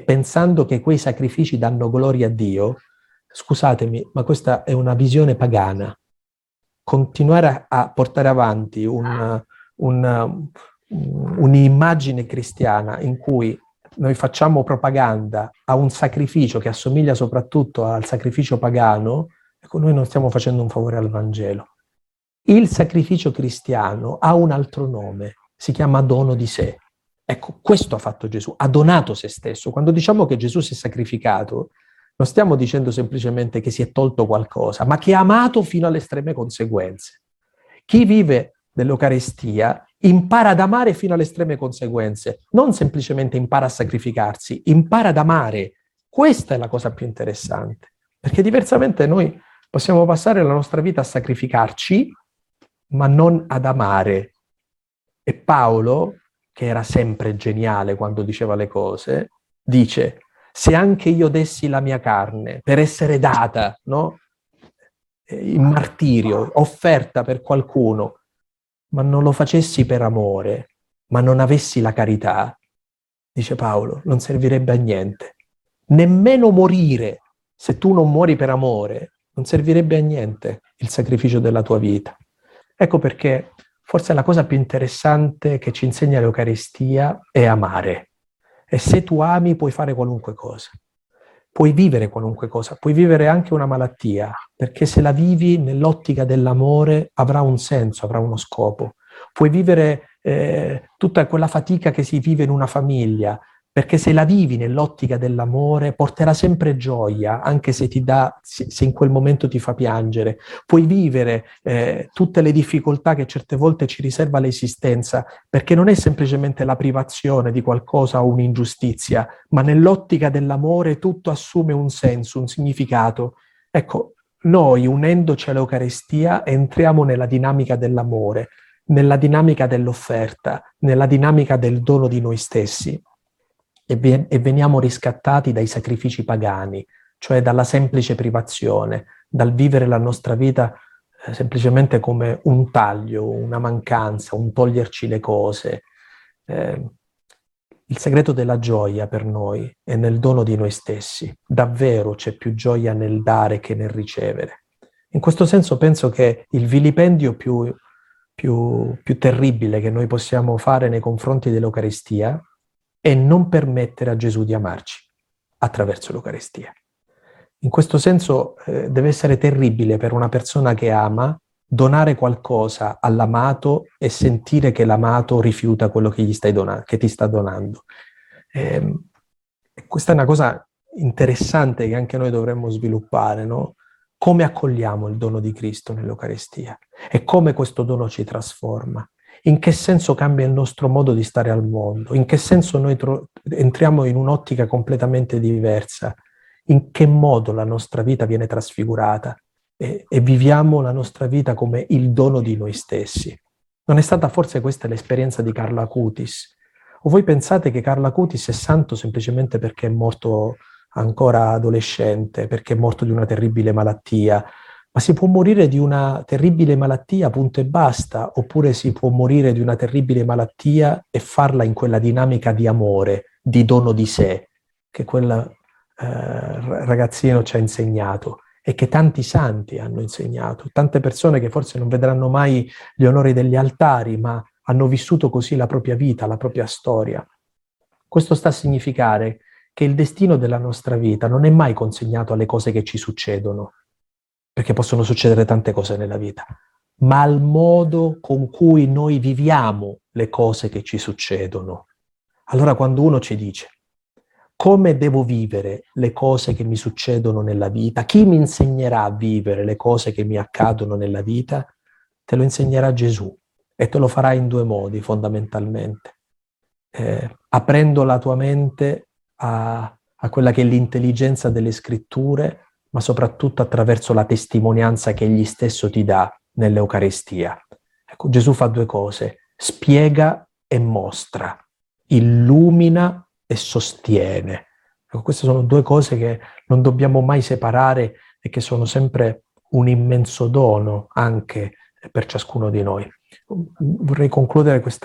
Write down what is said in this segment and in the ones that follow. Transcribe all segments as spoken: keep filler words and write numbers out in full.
pensando che quei sacrifici danno gloria a Dio, scusatemi, ma questa è una visione pagana. Continuare a, a portare avanti un, un, un'immagine cristiana in cui noi facciamo propaganda a un sacrificio che assomiglia soprattutto al sacrificio pagano, ecco, noi non stiamo facendo un favore al Vangelo. Il sacrificio cristiano ha un altro nome, si chiama dono di sé. Ecco, questo ha fatto Gesù, ha donato se stesso. Quando diciamo che Gesù si è sacrificato, non stiamo dicendo semplicemente che si è tolto qualcosa, ma che ha amato fino alle estreme conseguenze. Chi vive dell'Eucaristia impara ad amare fino alle estreme conseguenze, non semplicemente impara a sacrificarsi, impara ad amare. Questa è la cosa più interessante, perché diversamente noi possiamo passare la nostra vita a sacrificarci, ma non ad amare. E Paolo, che era sempre geniale quando diceva le cose, dice: se anche io dessi la mia carne per essere data, no? In martirio, offerta per qualcuno, ma non lo facessi per amore, ma non avessi la carità, dice Paolo, non servirebbe a niente. Nemmeno morire, se tu non muori per amore, non servirebbe a niente il sacrificio della tua vita. Ecco perché forse la cosa più interessante che ci insegna l'Eucaristia è amare. E se tu ami puoi fare qualunque cosa. Puoi vivere qualunque cosa, puoi vivere anche una malattia, perché se la vivi nell'ottica dell'amore avrà un senso, avrà uno scopo. Puoi vivere eh, tutta quella fatica che si vive in una famiglia, perché se la vivi nell'ottica dell'amore porterà sempre gioia, anche se ti dà, se in quel momento ti fa piangere. Puoi vivere eh, tutte le difficoltà che certe volte ci riserva l'esistenza, perché non è semplicemente la privazione di qualcosa o un'ingiustizia, ma nell'ottica dell'amore tutto assume un senso, un significato. Ecco, noi unendoci all'Eucaristia entriamo nella dinamica dell'amore, nella dinamica dell'offerta, nella dinamica del dono di noi stessi. E, vi- e veniamo riscattati dai sacrifici pagani, cioè dalla semplice privazione, dal vivere la nostra vita eh, semplicemente come un taglio, una mancanza, un toglierci le cose. Eh, il segreto della gioia per noi è nel dono di noi stessi. Davvero c'è più gioia nel dare che nel ricevere. In questo senso penso che il vilipendio più, più, più terribile che noi possiamo fare nei confronti dell'Eucaristia e non permettere a Gesù di amarci attraverso l'Eucaristia. In questo senso eh, deve essere terribile per una persona che ama donare qualcosa all'amato e sentire che l'amato rifiuta quello che, gli stai donando, che ti sta donando. Eh, questa è una cosa interessante che anche noi dovremmo sviluppare, no? Come accogliamo il dono di Cristo nell'Eucaristia e come questo dono ci trasforma. In che senso cambia il nostro modo di stare al mondo? In che senso noi tro- entriamo in un'ottica completamente diversa? In che modo la nostra vita viene trasfigurata? E, e viviamo la nostra vita come il dono di noi stessi. Non è stata forse questa l'esperienza di Carlo Acutis? O voi pensate che Carlo Acutis è santo semplicemente perché è morto ancora adolescente, perché è morto di una terribile malattia? Ma si può morire di una terribile malattia, punto e basta, oppure si può morire di una terribile malattia e farla in quella dinamica di amore, di dono di sé, che quel eh, ragazzino ci ha insegnato e che tanti santi hanno insegnato, tante persone che forse non vedranno mai gli onori degli altari, ma hanno vissuto così la propria vita, la propria storia. Questo sta a significare che il destino della nostra vita non è mai consegnato alle cose che ci succedono, perché possono succedere tante cose nella vita, ma al modo con cui noi viviamo le cose che ci succedono. Allora quando uno ci dice come devo vivere le cose che mi succedono nella vita, chi mi insegnerà a vivere le cose che mi accadono nella vita, te lo insegnerà Gesù e te lo farà in due modi fondamentalmente. Eh, aprendo la tua mente a, a quella che è l'intelligenza delle scritture, ma soprattutto attraverso la testimonianza che egli stesso ti dà nell'Eucaristia. Ecco, Gesù fa due cose: spiega e mostra, illumina e sostiene. Ecco, queste sono due cose che non dobbiamo mai separare e che sono sempre un immenso dono anche per ciascuno di noi. Vorrei concludere questa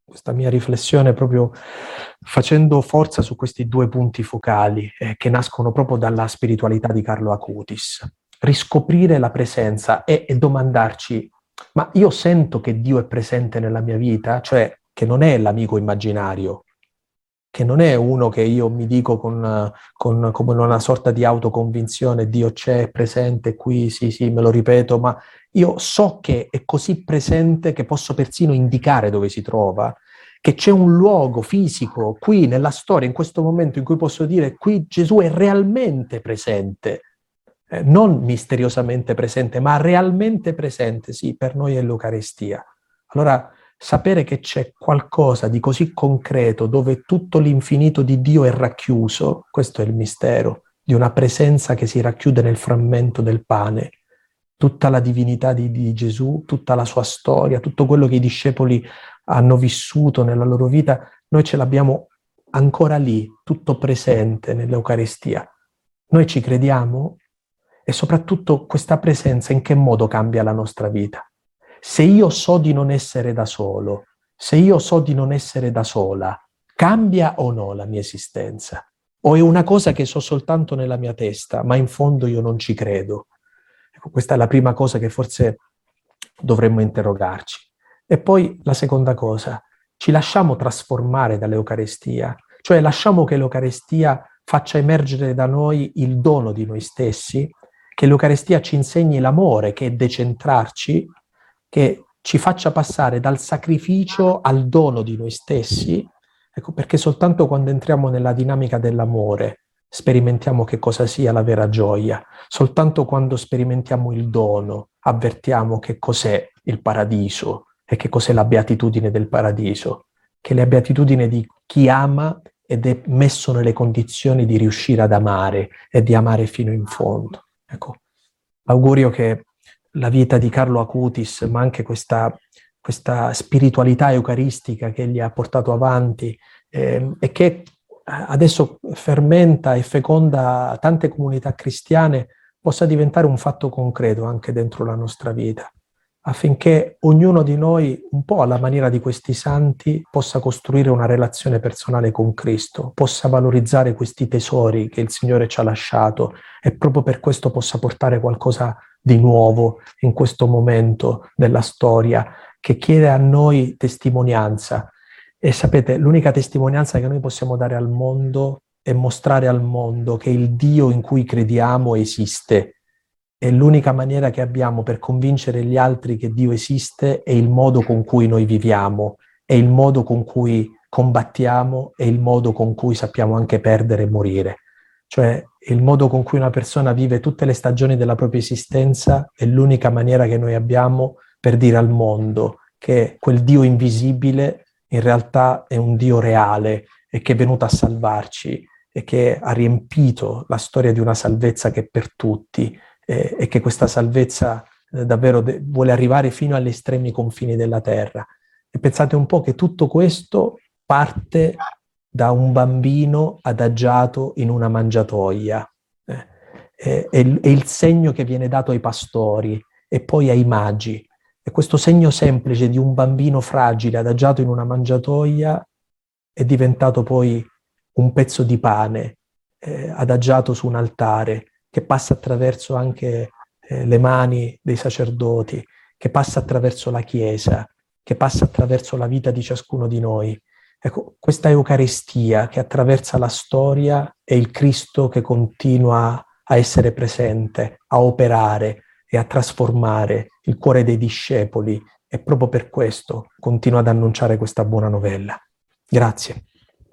questa mia riflessione proprio facendo forza su questi due punti focali eh, che nascono proprio dalla spiritualità di Carlo Acutis. Riscoprire la presenza e, e domandarci: ma io sento che Dio è presente nella mia vita? Cioè, che non è l'amico immaginario, che non è uno che io mi dico con, con come una sorta di autoconvinzione: Dio c'è, è presente qui, sì, sì, me lo ripeto, ma io so che è così presente che posso persino indicare dove si trova, che c'è un luogo fisico qui nella storia, in questo momento, in cui posso dire: qui Gesù è realmente presente. Eh, non misteriosamente presente, ma realmente presente, sì, per noi è l'Eucaristia. Allora, sapere che c'è qualcosa di così concreto dove tutto l'infinito di Dio è racchiuso, questo è il mistero di una presenza che si racchiude nel frammento del pane. Tutta la divinità di, di Gesù, tutta la sua storia, tutto quello che i discepoli hanno vissuto nella loro vita, noi ce l'abbiamo ancora lì, tutto presente nell'Eucaristia. Noi ci crediamo? E soprattutto questa presenza in che modo cambia la nostra vita? Se io so di non essere da solo, se io so di non essere da sola, cambia o no la mia esistenza? O è una cosa che so soltanto nella mia testa, ma in fondo io non ci credo? Ecco, questa è la prima cosa che forse dovremmo interrogarci. E poi la seconda cosa: ci lasciamo trasformare dall'Eucaristia? Cioè lasciamo che l'Eucaristia faccia emergere da noi il dono di noi stessi? Che l'Eucaristia ci insegni l'amore, che è decentrarci, che ci faccia passare dal sacrificio al dono di noi stessi? Ecco, perché soltanto quando entriamo nella dinamica dell'amore sperimentiamo che cosa sia la vera gioia. Soltanto quando sperimentiamo il dono avvertiamo che cos'è il paradiso e che cos'è la beatitudine del paradiso, che è la beatitudine di chi ama ed è messo nelle condizioni di riuscire ad amare e di amare fino in fondo. Ecco, l'augurio che la vita di Carlo Acutis, ma anche questa, questa spiritualità eucaristica che egli ha portato avanti eh, e che adesso fermenta e feconda tante comunità cristiane, possa diventare un fatto concreto anche dentro la nostra vita, affinché ognuno di noi, un po' alla maniera di questi santi, possa costruire una relazione personale con Cristo, possa valorizzare questi tesori che il Signore ci ha lasciato e proprio per questo possa portare qualcosa di nuovo in questo momento della storia che chiede a noi testimonianza. E sapete, l'unica testimonianza che noi possiamo dare al mondo è mostrare al mondo che il Dio in cui crediamo esiste. E l'unica maniera che abbiamo per convincere gli altri che Dio esiste è il modo con cui noi viviamo, è il modo con cui combattiamo, è il modo con cui sappiamo anche perdere e morire. Cioè, il modo con cui una persona vive tutte le stagioni della propria esistenza è l'unica maniera che noi abbiamo per dire al mondo che quel Dio invisibile in realtà è un Dio reale e che è venuto a salvarci e che ha riempito la storia di una salvezza che è per tutti eh, e che questa salvezza eh, davvero de- vuole arrivare fino agli estremi confini della terra. E pensate un po' che tutto questo parte da un bambino adagiato in una mangiatoia. Eh, è, è, il, è il segno che viene dato ai pastori e poi ai magi. E questo segno semplice di un bambino fragile adagiato in una mangiatoia è diventato poi un pezzo di pane eh, adagiato su un altare, che passa attraverso anche eh, le mani dei sacerdoti, che passa attraverso la Chiesa, che passa attraverso la vita di ciascuno di noi. Ecco, questa Eucaristia che attraversa la storia è il Cristo che continua a essere presente, a operare e a trasformare il cuore dei discepoli, e proprio per questo continua ad annunciare questa buona novella. Grazie.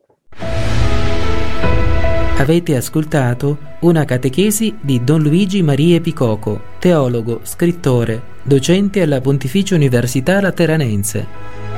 Avete ascoltato una catechesi di Don Luigi Maria Picoco, teologo, scrittore, docente alla Pontificia Università Lateranense.